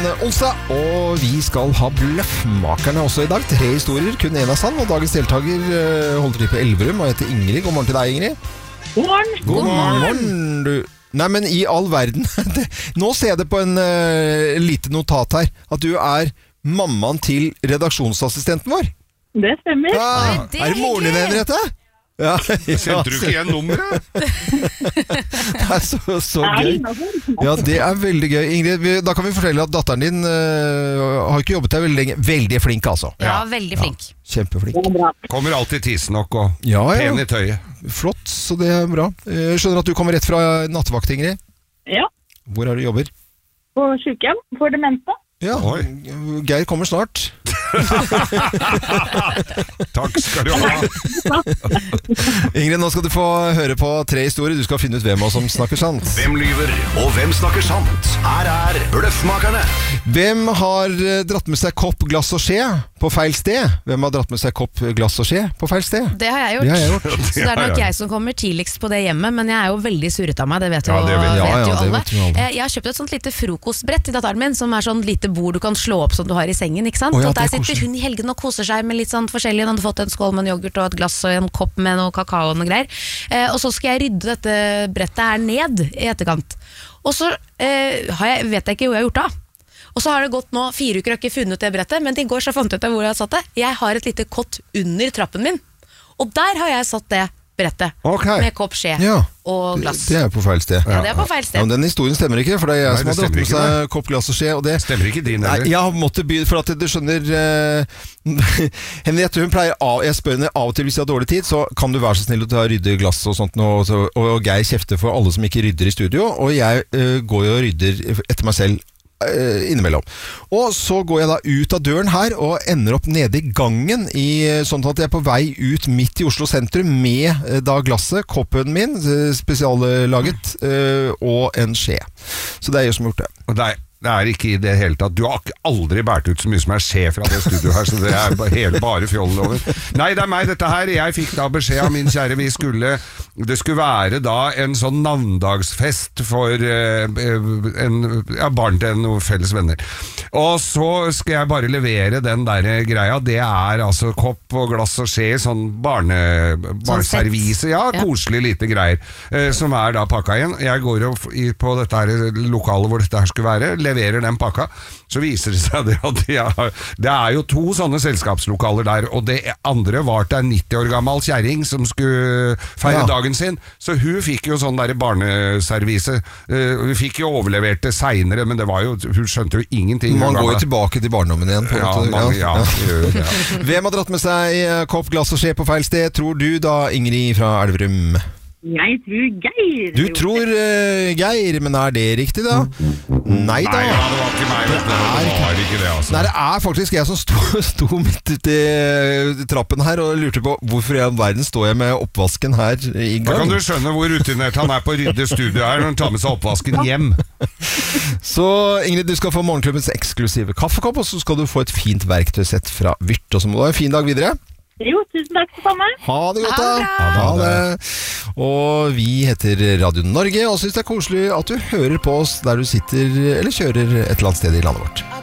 Onsdag, og vi skal ha Bløffmakerne også i dag. 3 historier, kun en av sann. Og dagens deltaker holder til på Elverum og heter Ingrid. God morgen til deg, Ingrid. God morgen. God morgen, du. Nei, men i all verden. Nå ser jeg det på en lite notat her, at du er mammaen til redaksjonsassistenten vår. Det stemmer. Er det moren din, Henriette? Ja, Sendte du ikke igjen nummeret? Det er så gøy. Ja, det er veldig gøy. Ingrid, da kan vi fortelle at datteren din har ikke jobbet her veldig lenge. Veldig flink, altså. Ja, veldig flink. Ja, kjempeflink. Kommer alltid tidsnok og pen i tøyet. Flott, så det er bra. Jeg skjønner at du kommer rett fra nattevakt, Ingrid. Ja. Hvor er du jobber? På sykehjem for demente. Ja, Geir kommer snart. Takk skal du ha. Ingrid, nå skal du få høre på 3 historier. Du skal finne ut hvem av oss som snakker sant. Hvem lyver, og hvem snakker sant? Her er Bløffmakerne. Hvem har dratt med seg kopp, glass og skje på feil sted? Hvem har dratt med seg kopp, glass og skje på feil sted? Det har jeg gjort. Så det er nok jeg som kommer tidligst på det hjemmet, men jeg er jo veldig surret av meg, det vet jo, alle. Jeg har kjøpt et sånt lite frokostbrett i datteren min, som er sånn lite bord du kan slå opp som du har i sengen, ikke sant? Og der sitter hun i helgen og koser seg med litt sånn forskjellig. Hun hadde fått en skål med en yoghurt og et glass og en kopp med noe kakao og noe greier. Og så skal jeg rydde dette brettet her ned i etterkant. Og så vet jeg ikke hvor jeg har gjort det av. Og så har det gått nå 4 uker, og ikke funnet det brettet, men i går så fant jeg ut hvor jeg har satt det. Jeg har et lite kott under trappen min, og der har jeg satt det brettet, med kopp, skje og glass. Det er på feil sted. Ja, det er på feil sted. Ja, men den historien stemmer ikke, for det er jeg som har dratt med seg kopp, glass og skje, og det stemmer ikke din heller. Jeg har måttet begynne, for at du skjønner Henriette, hun pleier jeg spør henne av og til hvis jeg har dårlig tid, så kan du være så snill å rydde glass og sånt, og Geir kjefter for alle som ikke rydder i studio, og jeg går jo og rydder etter meg selv innimellom. Og så går jeg da ut av døren her og ender opp nede i gangen sånn at jeg er på vei ut midt i Oslo sentrum med da glasset, koppen min spesiallaget og en skje. Så det er jeg som har gjort det. Og det er ikke i det hele tatt. Du har aldri bært ut så mye som er skje fra det studioet her, så det er bare fjoll over. Nei, det er meg dette her. Jeg fikk da beskjed av min kjære, det skulle være da en sånn navndagsfest for barn til noen felles venner. Og så skal jeg bare levere den der greia. Det er altså kopp og glass og skje, sånn barneservise. Ja, koselig lite greier, som er da pakka igjen. Jeg går på dette her lokalet hvor dette her skulle være, leverer den pakka, så viser det seg at det er jo 2 sånne selskapslokaler der, og det andre var til en 90 år gammel kjæring som skulle feire dagen sin, så hun fikk jo sånn der barneservise. Hun fikk jo overlevert det senere, men det var jo, hun skjønte jo ingenting. Man går jo tilbake til barndommen igjen. Hvem har dratt med seg kopp, glass og skje på feil sted, tror du da, Ingrid fra Elverum? Jeg tror Geir. Du tror Geir, men er det riktig da? Nei da. Nei, det var ikke meg. Det var ikke det, altså. Nei, det er faktisk jeg som sto midt ute i trappen her og lurte på hvorfor i all verden står jeg med oppvasken her i gang. Da kan du skjønne hvor rutinert han er på å rydde studio her når han tar med seg oppvasken hjem. Så Ingrid, du skal få morgenklubbens eksklusive kaffekopp, og så skal du få et fint verktøysett fra Vyrt, og så må du ha en fin dag videre. Jo, tusen takk for sammen. Ha det godt da. Ha det. Og vi heter Radio Norge, og synes det er koselig at du hører på oss der du sitter eller kjører et eller annet sted i landet vårt.